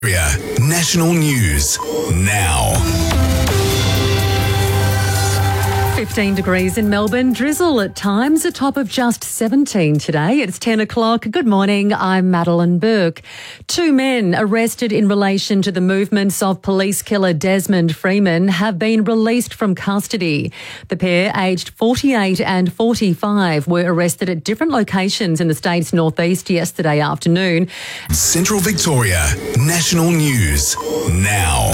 National News now. 15 degrees in Melbourne, drizzle at times, a top of just 17 today. It's 10 o'clock. Good morning, I'm Madeline Burke. 2 men arrested in relation to the movements of police killer Desmond Freeman have been released from custody. The pair, aged 48 and 45, were arrested at different locations in the state's northeast yesterday afternoon. Central Victoria, National News now.